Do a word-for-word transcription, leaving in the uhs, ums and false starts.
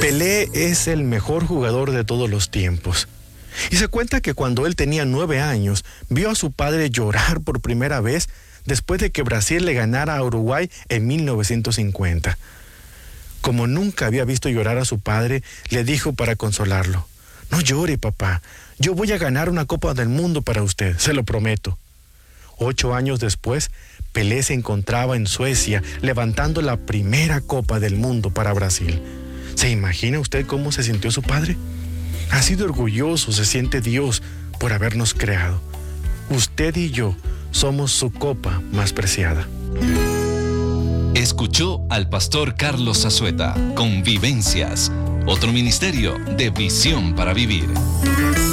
Pelé es el mejor jugador de todos los tiempos. Y se cuenta que cuando él tenía nueve años, vio a su padre llorar por primera vez después de que Brasil le ganara a Uruguay en mil novecientos cincuenta. Como nunca había visto llorar a su padre, le dijo para consolarlo: «No llore, papá, yo voy a ganar una Copa del Mundo para usted, se lo prometo». Ocho años después, Pelé se encontraba en Suecia levantando la primera Copa del Mundo para Brasil. ¿Se imagina usted cómo se sintió su padre? Así de orgulloso se siente Dios por habernos creado. Usted y yo somos su copa más preciada. Escuchó al pastor Carlos Azueta con Vivencias, otro ministerio de Visión para Vivir.